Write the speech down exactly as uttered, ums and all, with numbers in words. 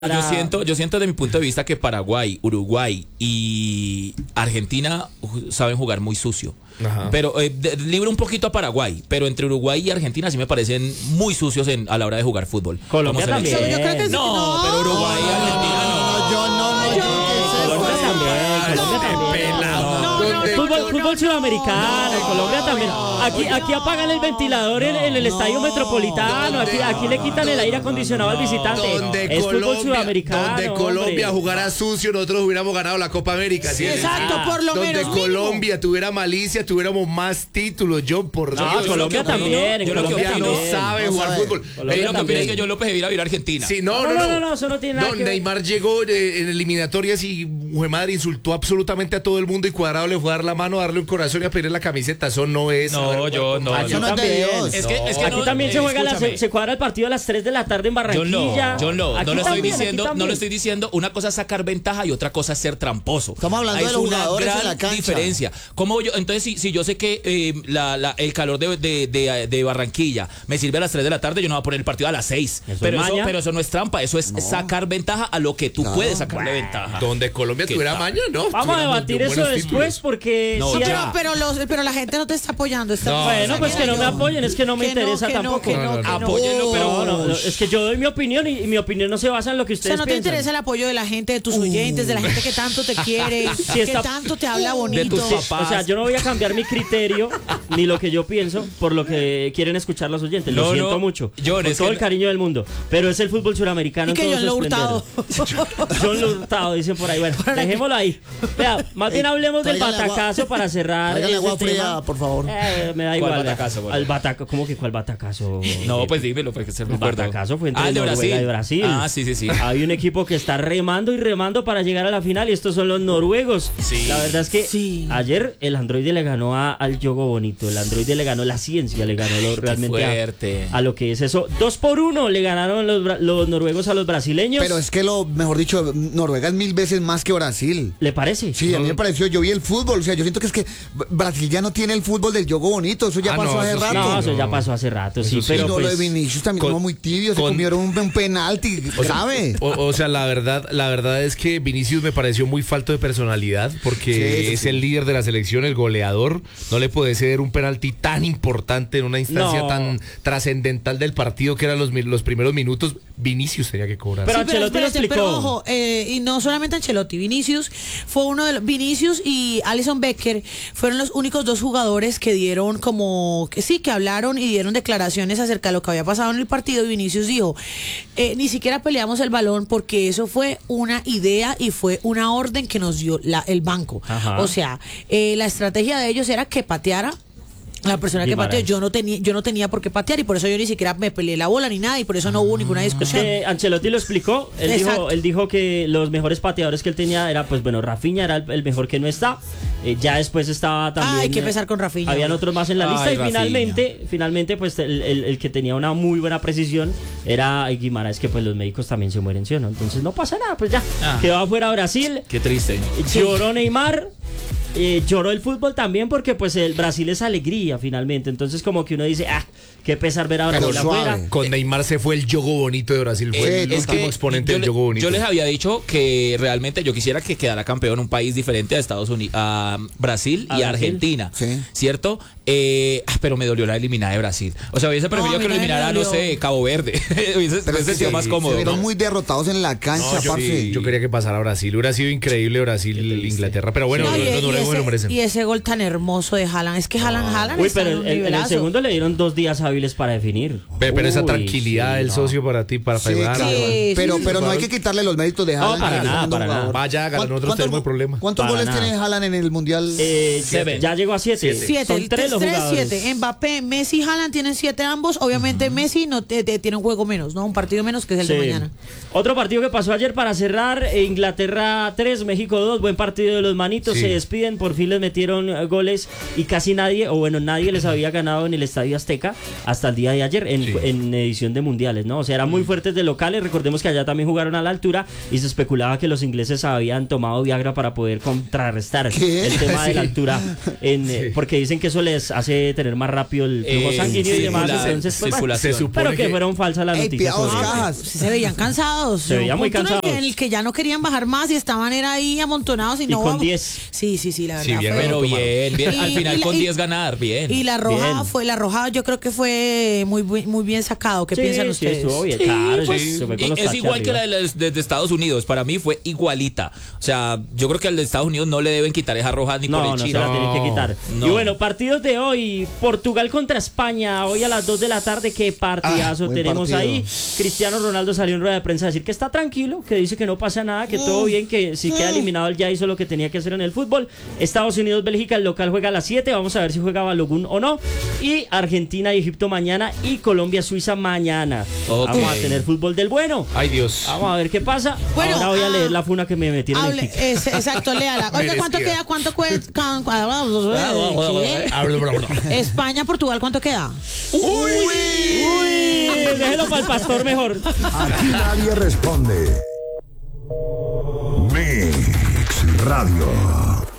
Yo siento, yo siento de mi punto de vista que Paraguay, Uruguay y Argentina saben jugar muy sucio. Ajá. Pero eh, de, libro un poquito a Paraguay, pero entre Uruguay y Argentina sí me parecen muy sucios en, a la hora de jugar fútbol. Colombia también. Yo creo que sí, no, no, pero Uruguay y Argentina no. Yo no, no, yo Colombia también, Colombia también. Fútbol, fútbol sudamericano, Colombia también. Aquí, aquí apagan el ventilador en, en el estadio metropolitano. Aquí, aquí le quitan el aire acondicionado al visitante. Donde es Colombia, fútbol sudamericano. Donde Colombia hombre. jugara sucio, nosotros hubiéramos ganado la Copa América. Sí, exacto, Ah, por lo donde menos. Colombia mínimo. tuviera malicia, tuviéramos más títulos. Yo por No, Dios, Colombia yo creo que también. En yo creo que Colombia Colombia no también. sabe No jugar sabe. fútbol. Colombia Eh, Lo que también. pasa es que yo López debiera ir a Argentina. Sí, no, No, no, no, no. no, no, eso no tiene nada No, que ver. Neymar llegó eh, en eliminatorias y Jue madre insultó absolutamente a todo el mundo y Cuadrado le fue a dar la mano, a darle un corazón y a pedirle la camiseta. Eso no es. No, saber yo jugar no, fútbol. Eso no es de también. Dios. Es que, es que Aquí no, también eh, se juega, la, escúchame. se, se cuadra el partido a las tres de la tarde en John Barranquilla. Lo, John Lo, Aquí no lo estoy también, diciendo, aquí no lo también. estoy diciendo. Una cosa es sacar ventaja y otra cosa es ser tramposo. Estamos hablando Hay de los una jugadores gran en la cancha. diferencia. ¿Cómo yo, entonces, si, si yo sé que eh, la, la, el calor de, de, de, de Barranquilla me sirve a las tres de la tarde, yo no voy a poner el partido a las seis. Eso Pero es eso, maña. pero eso no es trampa, eso es sacar ventaja a lo que tú No. puedes sacarle ventaja. Donde Colombia ¿Qué tuviera tal? maña, ¿no? Vamos a Tuviéramos debatir buenos eso títulos. después porque No, sí, No, ya. pero, pero, los, pero la gente no te está apoyando. Está No, bueno, pues que no me yo. apoyen, es que no me Que no, interesa que no, tampoco. que no, que no. Apóyenlo, pero No, no, no, es que yo doy mi opinión y, y mi opinión no se basa en lo que O ustedes sea, no te piensan. interesa el apoyo de la gente, de tus oyentes, de la gente que tanto te quiere, Si que está- tanto te habla De bonito. tus papás. O sea, yo no voy a cambiar mi criterio ni lo que yo pienso por lo que quieren escuchar los oyentes. Lo No, siento no, mucho. John, con es todo que el no- cariño del mundo. Pero es el fútbol suramericano Y que en todo John Lo su Hurtado. esplendor. John Lo Hurtado, dicen por ahí. Bueno, dejémoslo ahí. Vea, más bien Ey, hablemos del tráigale agua- batacazo para cerrar. Tráigale este agua fría, tema. por favor. Eh, me da ¿Cuál igual. batacazo, bueno? Al batacazo, ¿cómo que cuál batacazo? No, pues dímelo, porque se me El acuerdo. batacazo fue entre Ah, el de Noruega Brasil. y Brasil. Ah, sí, sí, sí. Hay un equipo que está remando y remando para llegar a la final y estos son los noruegos. Sí. La verdad es que Sí. ayer el androide le ganó a- al yogo bonito, el androide le ganó la ciencia, le ganó lo, realmente a, fuerte. a lo que es eso. Dos por uno le ganaron los, bra- los noruegos a los brasileños. Pero es que lo, mejor dicho, Noruega es mil veces más que Brasil. ¿Le parece? Sí, a mí me pareció, yo vi el fútbol, o sea, yo siento que es que Brasil ya no tiene el fútbol del yogo bonito, eso ya Ah, pasó no, hace eso sí. rato. No, eso ya No. pasó hace rato, sí, Eso sí. Y pero no, lo de pues... Vinicius también con- fue muy tibio, se con- comieron un, un penalti, ¿sabe? O, o sea, la verdad, la verdad es que Vinicius me pareció muy falto de personalidad porque Sí, eso es sí. el líder de la selección, el goleador. No le puede ceder un penalti tan importante en una instancia No. tan trascendental del partido que eran los, mi- los primeros minutos. Vinicius tenía que cobrar. Pero Sí, pero, Ancelotti lo espérate, explicó. pero ojo, eh, y no solamente Ancelotti, Vinicius fue uno de los, Vinicius y Alison Becker fueron los únicos dos jugadores que dieron como, que sí, que hablaron y dieron declaraciones acerca de lo que había pasado en el partido y Vinicius dijo, eh, ni siquiera peleamos el balón porque eso fue una idea y fue una orden que nos dio la, el banco. Ajá. O sea, eh, la estrategia de ellos era que pateara la persona que Guimarães. pateó, yo no tenía, yo no tenía por qué patear y por eso yo ni siquiera me peleé la bola ni nada y por eso no hubo ninguna Es discusión. que Ancelotti lo explicó, él dijo, Exacto. él dijo que los mejores pateadores que él tenía era, pues bueno, Rafinha era el, el mejor que no está, eh, ya después estaba también... Ah, hay que eh, empezar con Rafinha. Habían otros más en la Ay, lista y Rafinha. finalmente, finalmente pues el, el- el que tenía una muy buena precisión era Guimarães, que pues los médicos también se mueren, ¿sí o no? Entonces no pasa nada, pues ya, Ah. quedó afuera Brasil, Qué triste. lloró Neymar. Eh, lloró el fútbol también porque pues el Brasil es alegría finalmente, entonces como que uno dice, ah, qué pesar ver a Pero Brasil suave. afuera. Con Neymar se fue el yogo bonito de Brasil. Fue Eh, el es último que exponente yo, del le- yogo bonito. yo les había dicho que realmente yo quisiera que quedara campeón un país diferente a Estados Unidos, a Brasil A y a Brasil. Argentina, Sí. ¿cierto? Eh, ah, pero me dolió la eliminada de Brasil. O sea, hubiese preferido a mí que lo también me eliminara, no dolió. sé, Cabo Verde. hubiese Pero es hubiese que sido se- más cómodo. Se vieron ¿no? muy derrotados en la cancha, No, yo, parce. yo quería que pasara Brasil. Hubiera sido increíble Brasil Inglaterra. Pero bueno, No, y, los y noruegos ese, lo merecen. y ese gol tan hermoso de Haaland. Es que Haaland, Haaland Uy, está pero en en, un en el nivelazo. segundo le dieron dos días hábiles para definir. Pe- Pero esa Uy, tranquilidad sí, del no. socio para ti, para Sí, pegar. claro. Sí, pero, sí, pero sí. no hay que quitarle los méritos de Haaland. para que es nada, tremendo para nada. jugador. Vaya, hágalo, nosotros ¿Cuántos tenemos go- el problema. ¿Cuántos Para goles nada. tiene Haaland en el Mundial? Eh, Seven. ya llegó a siete. Siete, Son el tres tres, los tres, jugadores. siete. Mbappé, Messi y Haaland tienen siete ambos. Obviamente Messi no te- te- tiene un juego menos, ¿no? Un partido menos que es el de Sí. mañana. Otro partido que pasó ayer para cerrar, eh, Inglaterra tres, México dos, buen partido de los manitos, Sí. se despiden bien, por fin les metieron uh, goles y casi nadie, o bueno, nadie les había ganado en el Estadio Azteca hasta el día de ayer en, sí. en edición de mundiales, ¿no? O sea, eran muy fuertes de locales. Recordemos que allá también jugaron a la altura y se especulaba que los ingleses habían tomado Viagra para poder contrarrestar ¿Qué? el tema sí. de la altura, en, sí. porque dicen que eso les hace tener más rápido el flujo eh, sanguíneo y demás. Entonces, pues, bueno, se pero que, que fueron falsas las noticias. Ah, se veían cansados. Se veían muy cansados. En el que ya no querían bajar más y estaban era ahí amontonados y, y no con diez. Sí, sí, sí, la verdad. Sí, bien, fue, pero bien, bien. Y, al final y, con y, diez ganar, bien. Y la roja bien. fue, la roja yo creo que fue muy muy bien sacado. ¿Qué sí, piensan sí, ustedes? Estuvo bien, sí, claro, pues, sí. Es igual arriba. que la de, de, de Estados Unidos. Para mí fue igualita. O sea, yo creo que al de Estados Unidos no le deben quitar esa roja ni no, por el no, chino. No, se la tienen que quitar. No. Y bueno, partidos de hoy. Portugal contra España. Hoy a las dos de la tarde. Qué partidazo ah, tenemos partido. ahí. Cristiano Ronaldo salió en rueda de prensa a decir que está tranquilo, que dice que no pasa nada, que todo bien, que si queda eliminado él ya hizo lo que tenía que hacer en el fútbol. Estados Unidos, Bélgica, el local juega a las siete. Vamos a ver si juega Balogun o no. Y Argentina y Egipto mañana. Y Colombia, Suiza mañana. Okay. Vamos a tener fútbol del bueno. Ay, Dios. Vamos a ver qué pasa. Bueno, ahora voy a leer la funa que me metieron hable, en el es, Exacto, léala. Oiga, ¿cuánto queda? ¿Cuánto cuesta? España, Portugal, ¿cuánto queda? Uy, uy, déjelo para el pastor mejor. Aquí nadie responde. Mix Radio.